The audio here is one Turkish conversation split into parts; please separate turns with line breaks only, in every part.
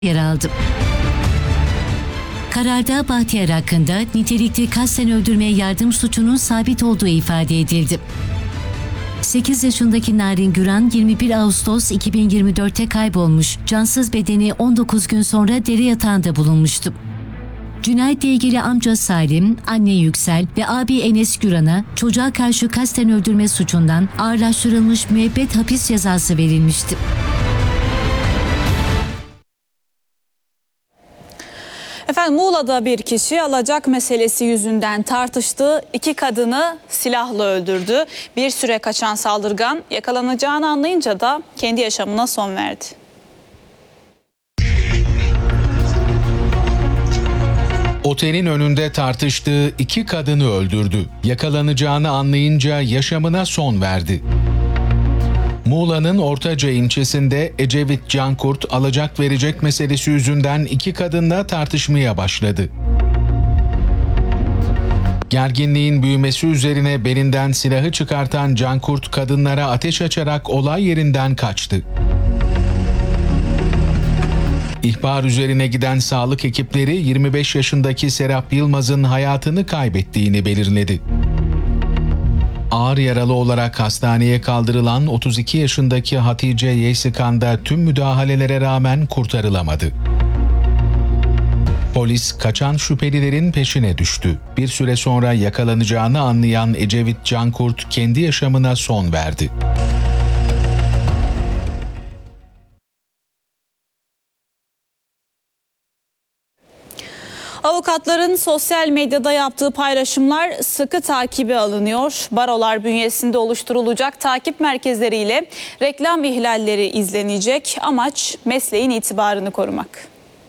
yer aldı. Kararda Bahtiyar hakkında nitelikli kasten öldürmeye yardım suçunun sabit olduğu ifade edildi. 8 yaşındaki Narin Güran 21 Ağustos 2024'te kaybolmuş, cansız bedeni 19 gün sonra dere yatağında bulunmuştu. Cinayetle ilgili amca Salim, anne Yüksel ve abi Enes Güran'a çocuğa karşı kasten öldürme suçundan ağırlaştırılmış müebbet hapis cezası verilmişti.
Efendim, Muğla'da bir kişi alacak meselesi yüzünden tartıştığı iki kadını silahla öldürdü. Bir süre kaçan saldırgan yakalanacağını anlayınca da kendi yaşamına son verdi.
Otelin önünde tartıştığı iki kadını öldürdü. Yakalanacağını anlayınca yaşamına son verdi. Muğla'nın Ortaca ilçesinde Ecevit Cankurt alacak verecek meselesi yüzünden iki kadınla tartışmaya başladı. Gerginliğin büyümesi üzerine belinden silahı çıkartan Cankurt kadınlara ateş açarak olay yerinden kaçtı. İhbar üzerine giden sağlık ekipleri 25 yaşındaki Serap Yılmaz'ın hayatını kaybettiğini belirledi. Ağır yaralı olarak hastaneye kaldırılan 32 yaşındaki Hatice Yeysikan da tüm müdahalelere rağmen kurtarılamadı. Polis kaçan şüphelilerin peşine düştü. Bir süre sonra yakalanacağını anlayan Ecevit Cankurt kendi yaşamına son verdi.
Avukatların sosyal medyada yaptığı paylaşımlar sıkı takibe alınıyor. Barolar bünyesinde oluşturulacak takip merkezleriyle reklam ihlalleri izlenecek. Amaç mesleğin itibarını korumak.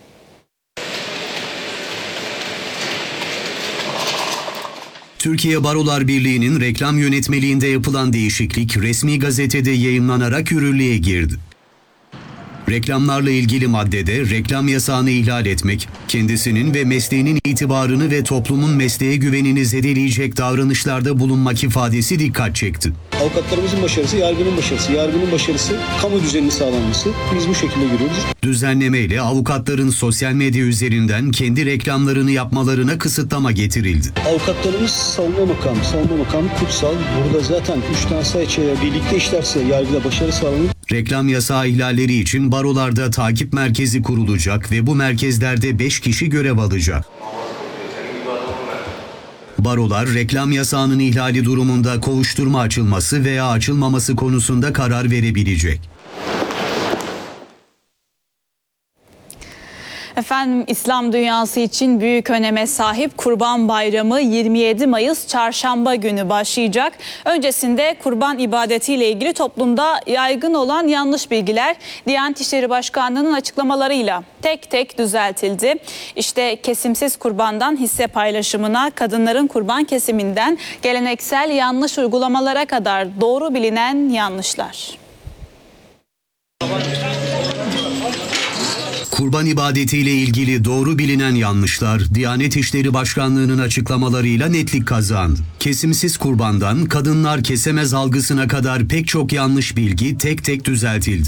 Türkiye Barolar Birliği'nin reklam yönetmeliğinde yapılan değişiklik resmi gazetede yayımlanarak yürürlüğe girdi. Reklamlarla ilgili maddede reklam yasağını ihlal etmek, kendisinin ve mesleğinin itibarını ve toplumun mesleğe güvenini zedeleyecek davranışlarda bulunmak ifadesi dikkat çekti.
Avukatlarımızın başarısı, yargının başarısı. Yargının başarısı, kamu düzeninin sağlanması. Biz bu şekilde görüyoruz.
Düzenlemeyle avukatların sosyal medya üzerinden kendi reklamlarını yapmalarına kısıtlama getirildi.
Avukatlarımız savunma makamı kutsal. Burada zaten 3 tane sayıçaya birlikte işlerse yargıda başarı sağlanır.
Reklam yasağı ihlalleri için barolarda takip merkezi kurulacak ve bu merkezlerde 5 kişi görev alacak. Barolar reklam yasağının ihlali durumunda kovuşturma açılması veya açılmaması konusunda karar verebilecek.
Efendim, İslam dünyası için büyük öneme sahip Kurban Bayramı 27 Mayıs Çarşamba günü başlayacak. Öncesinde kurban ibadetiyle ilgili toplumda yaygın olan yanlış bilgiler Diyanet İşleri Başkanlığı'nın açıklamalarıyla tek tek düzeltildi. İşte kesimsiz kurbandan hisse paylaşımına, kadınların kurban kesiminden geleneksel yanlış uygulamalara kadar doğru bilinen yanlışlar.
Kurban ibadetiyle ilgili doğru bilinen yanlışlar Diyanet İşleri Başkanlığı'nın açıklamalarıyla netlik kazandı. Kesimsiz kurbandan kadınlar kesemez algısına kadar pek çok yanlış bilgi tek tek düzeltildi.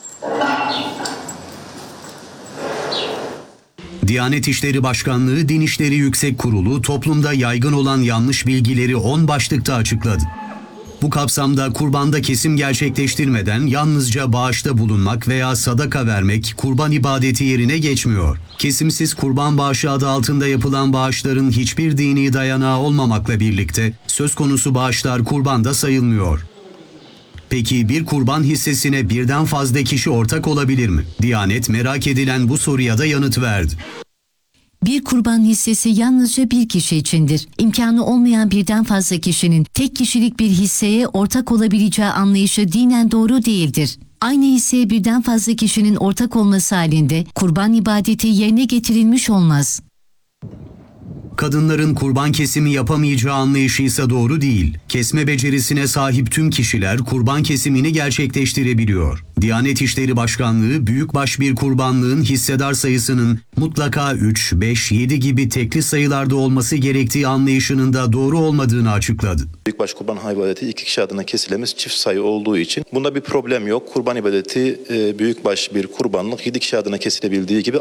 Diyanet İşleri Başkanlığı Din İşleri Yüksek Kurulu toplumda yaygın olan yanlış bilgileri 10 başlıkta açıkladı. Bu kapsamda kurbanda kesim gerçekleştirmeden yalnızca bağışta bulunmak veya sadaka vermek kurban ibadeti yerine geçmiyor. Kesimsiz kurban bağışı adı altında yapılan bağışların hiçbir dini dayanağı olmamakla birlikte söz konusu bağışlar kurbanda sayılmıyor. Peki bir kurban hissesine birden fazla kişi ortak olabilir mi? Diyanet merak edilen bu soruya da yanıt verdi.
Bir kurban hissesi yalnızca bir kişi içindir. İmkanı olmayan birden fazla kişinin tek kişilik bir hisseye ortak olabileceği anlayışı dinen doğru değildir. Aynı hisseye birden fazla kişinin ortak olması halinde kurban ibadeti yerine getirilmiş olmaz.
Kadınların kurban kesimi yapamayacağı anlayışı ise doğru değil. Kesme becerisine sahip tüm kişiler kurban kesimini gerçekleştirebiliyor. Diyanet İşleri Başkanlığı büyükbaş bir kurbanlığın hissedar sayısının mutlaka 3, 5, 7 gibi tekli sayılarda olması gerektiği anlayışının da doğru olmadığını açıkladı.
Büyükbaş kurban ibadeti 2 kişi adına kesilemez çift sayı olduğu için bunda bir problem yok. Kurban ibadeti büyükbaş bir kurbanlık 7 kişi adına kesilebildiği gibi